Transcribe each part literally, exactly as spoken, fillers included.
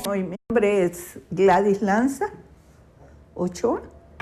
Mi nombre es Gladys Lanza Ochoa.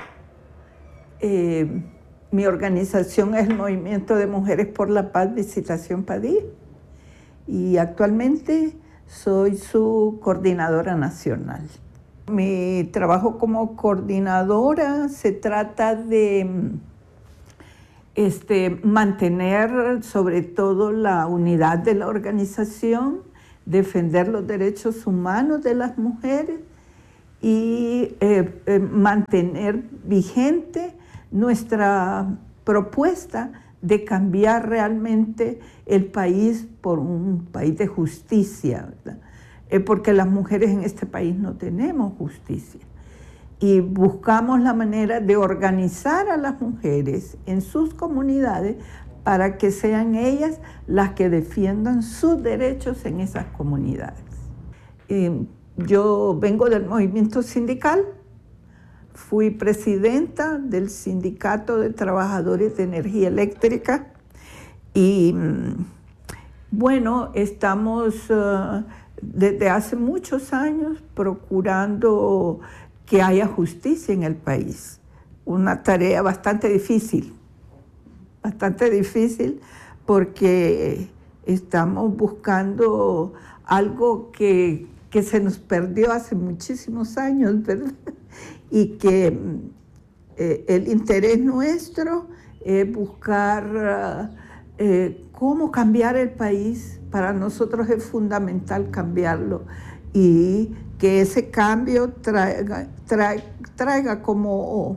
Eh, mi organización es el Movimiento de Mujeres por la Paz Visitación Padilla y actualmente soy su coordinadora nacional. Mi trabajo como coordinadora se trata de este, mantener sobre todo la unidad de la organización, defender los derechos humanos de las mujeres y eh, eh, mantener vigente nuestra propuesta de cambiar realmente el país por un país de justicia, ¿verdad? Eh, porque las mujeres en este país no tenemos justicia. Y buscamos la manera de organizar a las mujeres en sus comunidades para que sean ellas las que defiendan sus derechos en esas comunidades. Eh, yo vengo del movimiento sindical, fui presidenta del Sindicato de Trabajadores de Energía Eléctrica y bueno, estamos uh, desde hace muchos años procurando que haya justicia en el país. Una tarea bastante difícil, bastante difícil porque estamos buscando algo que, que se nos perdió hace muchísimos años, ¿verdad? Y que eh, el interés nuestro es buscar uh, eh, cómo cambiar el país. Para nosotros es fundamental cambiarlo y que ese cambio traiga, traiga, traiga como,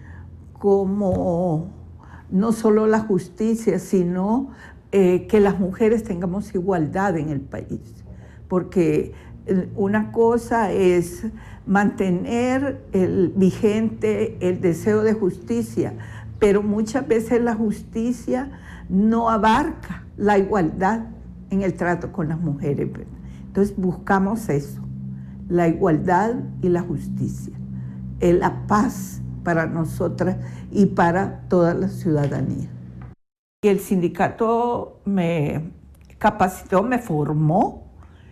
como no solo la justicia, sino eh, que las mujeres tengamos igualdad en el país. Porque una cosa es mantener el vigente el deseo de justicia, pero muchas veces la justicia no abarca la igualdad en el trato con las mujeres, ¿verdad? Entonces buscamos eso, la igualdad y la justicia, la paz para nosotras y para toda la ciudadanía. Y el sindicato me capacitó, me formó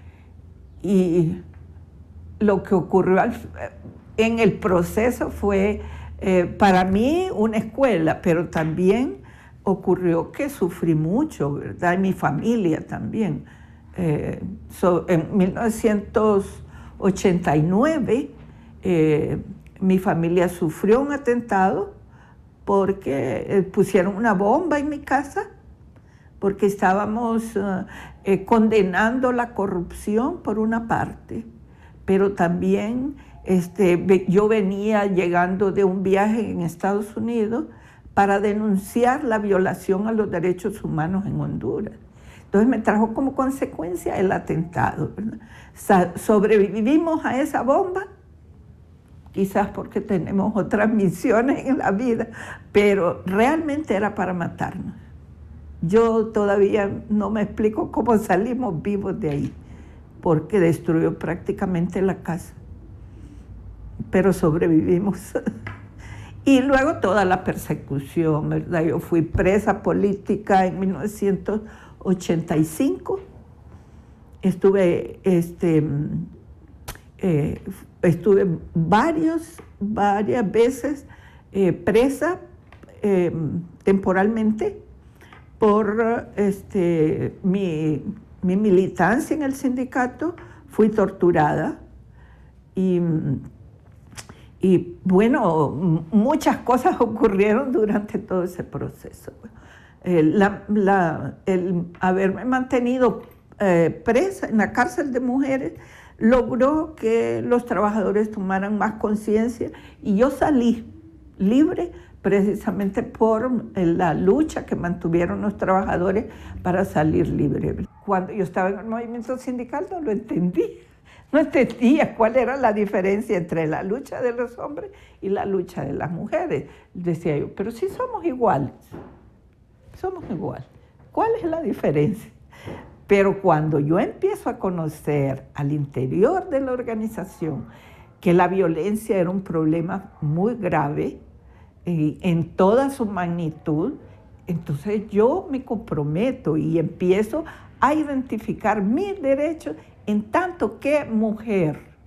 y lo que ocurrió al, en el proceso fue eh, para mí una escuela, pero también ocurrió que sufrí mucho, ¿verdad? Y mi familia también. Eh, so, en mil novecientos ochenta y nueve eh, mi familia sufrió un atentado porque eh, pusieron una bomba en mi casa, porque estábamos uh, eh, condenando la corrupción por una parte, pero también este, yo venía llegando de un viaje en Estados Unidos para denunciar la violación a los derechos humanos en Honduras. Entonces me trajo como consecuencia el atentado, ¿verdad? Sobrevivimos a esa bomba, quizás porque tenemos otras misiones en la vida, pero realmente era para matarnos. Yo todavía no me explico cómo salimos vivos de ahí, porque destruyó prácticamente la casa, pero sobrevivimos. Y luego toda la persecución, ¿verdad? Yo fui presa política en mil novecientos ochenta y cinco. Estuve, este, eh, estuve varios, varias veces eh, presa eh, temporalmente por este, mi, mi militancia en el sindicato. Fui torturada y... Y bueno, muchas cosas ocurrieron durante todo ese proceso. Eh, la, la, el haberme mantenido eh, presa en la cárcel de mujeres logró que los trabajadores tomaran más conciencia y yo salí libre precisamente por la lucha que mantuvieron los trabajadores para salir libres. Cuando yo estaba en el movimiento sindical no lo entendí. No entendía cuál era la diferencia entre la lucha de los hombres y la lucha de las mujeres. Decía yo, pero sí somos iguales, somos iguales. ¿Cuál es la diferencia? Pero cuando yo empiezo a conocer al interior de la organización que la violencia era un problema muy grave eh, en toda su magnitud, entonces yo me comprometo y empiezo a identificar mis derechos en tanto que mujer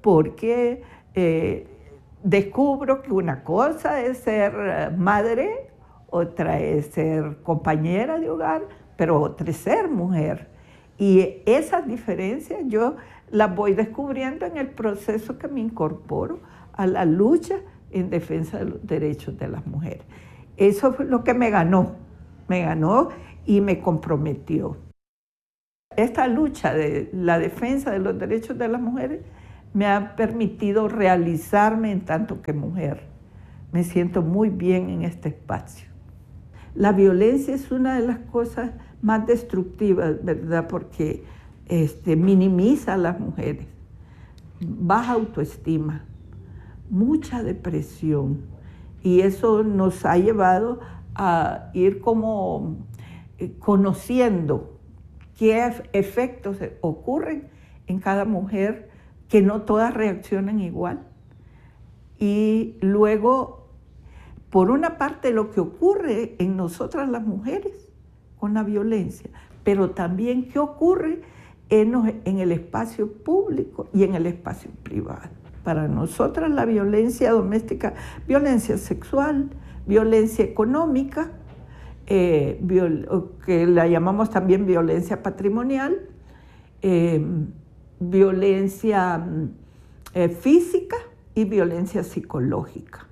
porque eh, descubro que una cosa es ser madre, otra es ser compañera de hogar, pero otra es ser mujer. Y esas diferencias yo las voy descubriendo en el proceso que me incorporo a la lucha en defensa de los derechos de las mujeres. Eso fue lo que me ganó, me ganó y me comprometió. Esta lucha de la defensa de los derechos de las mujeres me ha permitido realizarme en tanto que mujer. Me siento muy bien en este espacio. La violencia es una de las cosas más destructivas, ¿verdad? Porque este, minimiza a las mujeres, baja autoestima, mucha depresión. Y eso nos ha llevado a ir como conociendo qué efectos ocurren en cada mujer, que no todas reaccionan igual. Y luego, por una parte, lo que ocurre en nosotras las mujeres con la violencia, pero también qué ocurre en, en el espacio público y en el espacio privado. Para nosotras la violencia doméstica, violencia sexual, violencia económica, eh, viol, que la llamamos también violencia patrimonial, eh, violencia eh, física y violencia psicológica.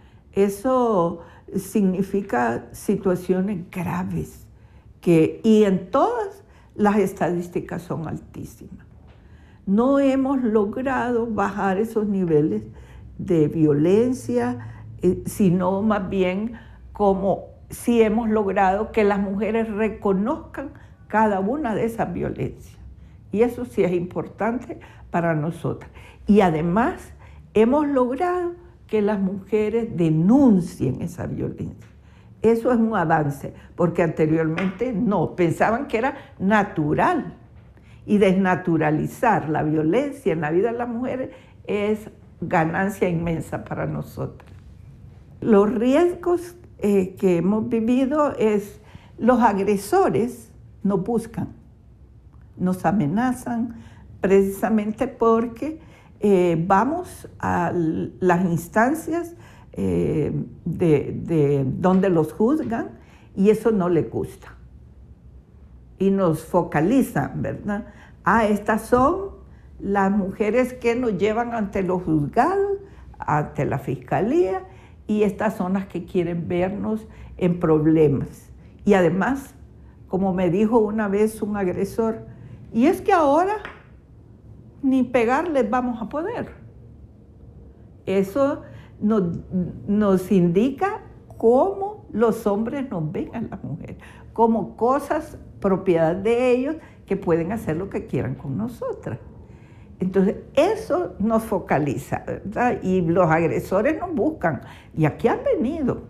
Eso significa situaciones graves que, y en todas las estadísticas son altísimas. No hemos logrado bajar esos niveles de violencia, eh, sino más bien como si hemos logrado que las mujeres reconozcan cada una de esas violencias. Y eso sí es importante para nosotras. Y además hemos logrado que las mujeres denuncien esa violencia. Eso es un avance, porque anteriormente no, pensaban que era natural. Y desnaturalizar la violencia en la vida de las mujeres es ganancia inmensa para nosotras. Los riesgos eh, que hemos vivido es los agresores nos buscan, nos amenazan, precisamente porque eh, vamos a las instancias eh, de, de donde los juzgan y eso no les gusta. Y nos focalizan, ¿verdad? Ah, estas son las mujeres que nos llevan ante los juzgados, ante la fiscalía, y estas son las que quieren vernos en problemas. Y además, como me dijo una vez un agresor, y es que ahora ni pegarles vamos a poder. Eso nos, nos indica cómo los hombres nos ven a las mujeres, como cosas propiedad de ellos que pueden hacer lo que quieran con nosotras. Entonces, eso nos focaliza, ¿verdad? Y los agresores nos buscan. Y aquí han venido.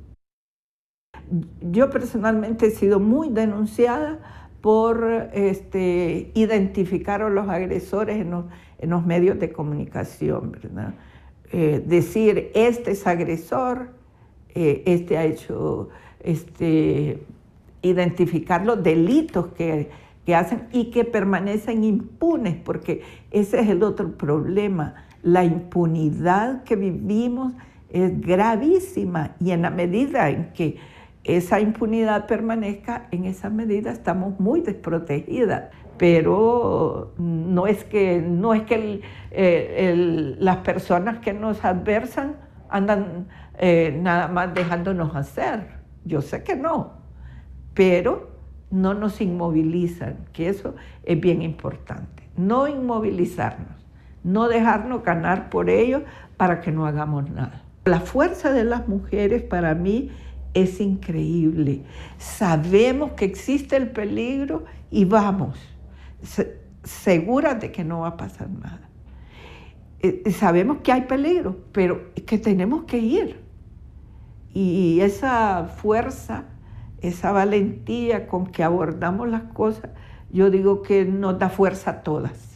Yo personalmente he sido muy denunciada por este, identificar a los agresores en los, en los medios de comunicación, ¿verdad? Eh, decir, este es agresor, eh, este ha hecho... Este, identificar los delitos que, que hacen y que permanecen impunes, porque ese es el otro problema. La impunidad que vivimos es gravísima y en la medida en que esa impunidad permanezca, en esa medida estamos muy desprotegidas. Pero no es que, no es que el, eh, el, las personas que nos adversan andan eh, nada más dejándonos hacer. Yo sé que no. Pero no nos inmovilizan, que eso es bien importante. No inmovilizarnos, no dejarnos ganar por ellos para que no hagamos nada. La fuerza de las mujeres para mí es increíble. Sabemos que existe el peligro y vamos, seguras de que no va a pasar nada. Eh, sabemos que hay peligro, pero que tenemos que ir. Y esa fuerza, esa valentía con que abordamos las cosas, yo digo que nos da fuerza a todas.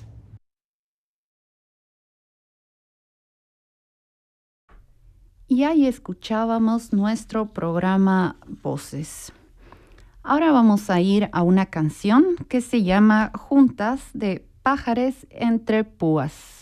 Y ahí escuchábamos nuestro programa Voces. Ahora vamos a ir a una canción que se llama Juntas de Pájaros entre Púas.